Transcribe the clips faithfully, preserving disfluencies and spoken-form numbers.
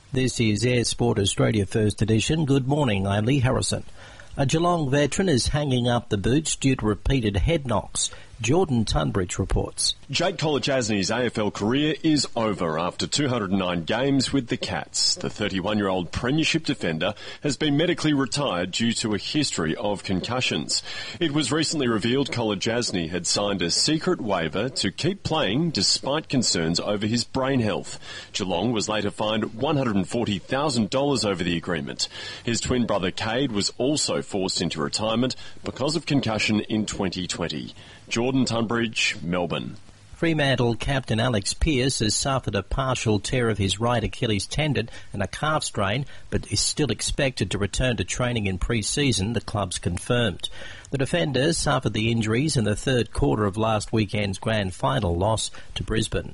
This is Air Sport Australia First Edition. Good morning, I'm Lee Harrison. A Geelong veteran is hanging up the boots due to repeated head knocks. Jordan Tunbridge reports. Jake Kolodjasny's A F L career is over after two hundred nine games with the Cats. The thirty-one-year-old premiership defender has been medically retired due to a history of concussions. It was recently revealed Kolodjasny had signed a secret waiver to keep playing despite concerns over his brain health. Geelong was later fined one hundred forty thousand dollars over the agreement. His twin brother Cade was also forced into retirement because of concussion in twenty twenty. Jordan Tunbridge, Melbourne. Fremantle captain Alex Pearce has suffered a partial tear of his right Achilles tendon and a calf strain, but is still expected to return to training in pre-season, the club's confirmed. The defender suffered the injuries in the third quarter of last weekend's grand final loss to Brisbane.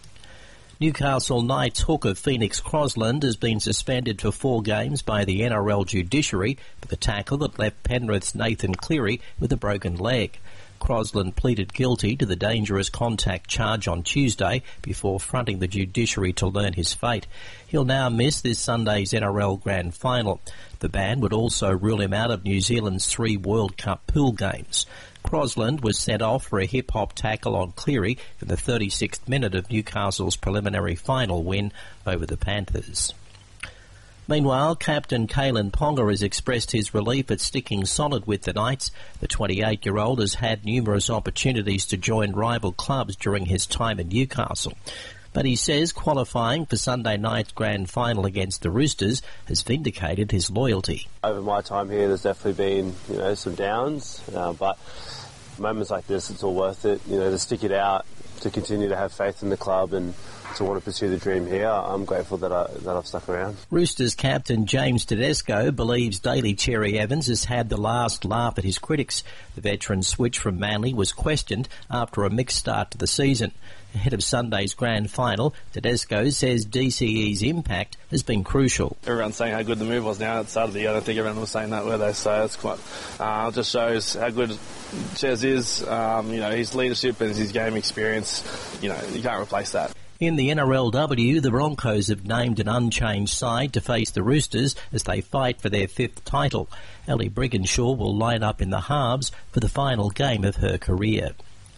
Newcastle Knights hooker Phoenix Crosland has been suspended for four games by the N R L judiciary for the tackle that left Penrith's Nathan Cleary with a broken leg. Crosland pleaded guilty to the dangerous contact charge on Tuesday before fronting the judiciary to learn his fate. He'll now miss this Sunday's N R L Grand Final. The ban would also rule him out of New Zealand's three World Cup pool games. Crosland was sent off for a hip-hop tackle on Cleary in the thirty-sixth minute of Newcastle's preliminary final win over the Panthers. Meanwhile, Captain Kalen Ponga has expressed his relief at sticking solid with the Knights. The twenty-eight-year-old has had numerous opportunities to join rival clubs during his time in Newcastle. But he says qualifying for Sunday night's grand final against the Roosters has vindicated his loyalty. Over my time here, there's definitely been, you know, some downs, uh, but moments like this, it's all worth it, you know, to stick it out, to continue to have faith in the club and to want to pursue the dream here. I'm grateful that, I, that I've stuck around. Roosters captain James Tedesco believes Daly Cherry Evans has had the last laugh at his critics. The veteran switch from Manly was questioned after a mixed start to the season. Ahead of Sunday's grand final, Tedesco says D C E's impact has been crucial. Everyone's saying how good the move was now at the start of the year. I don't think everyone was saying that, were they? So it's quite, uh, it just shows how good Ches is. Um, you know, his leadership and his game experience, you know, you can't replace that. In the N R L W, the Broncos have named an unchanged side to face the Roosters as they fight for their fifth title. Ellie Brigginshaw will line up in the halves for the final game of her career.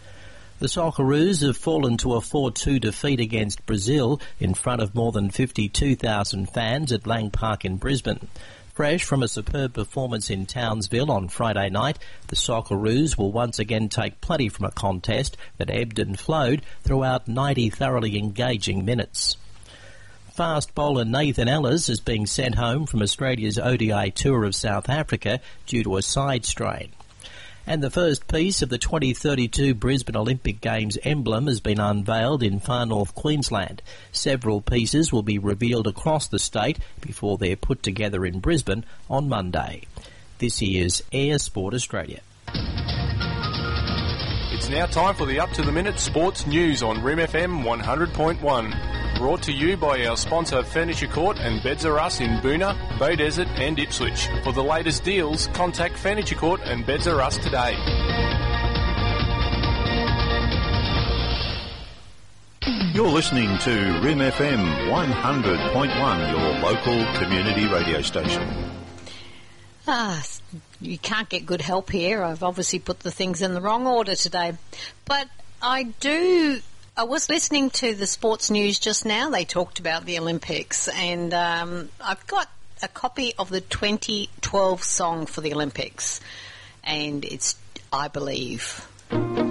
The Socceroos have fallen to a four two defeat against Brazil in front of more than fifty-two thousand fans at Lang Park in Brisbane. Fresh from a superb performance in Townsville on Friday night, the Socceroos will once again take plenty from a contest that ebbed and flowed throughout ninety thoroughly engaging minutes. Fast bowler Nathan Ellis is being sent home from Australia's O D I tour of South Africa due to a side strain. And the first piece of the twenty thirty-two Brisbane Olympic Games emblem has been unveiled in far north Queensland. Several pieces will be revealed across the state before they're put together in Brisbane on Monday. This is Air Sport Australia. It's now time for the up-to-the-minute sports news on R I M F M one hundred point one. Brought to you by our sponsor Furniture Court and Beds R Us in Boona, Beaudesert and Ipswich. For the latest deals, contact Furniture Court and Beds R Us today. You're listening to R I M F M one hundred point one, your local community radio station. Ah, you can't get good help here. I've obviously put the things in the wrong order today. But I do... I was listening to the sports news just now. They talked about the Olympics, and um, I've got a copy of the twenty twelve song for the Olympics, and it's I Believe.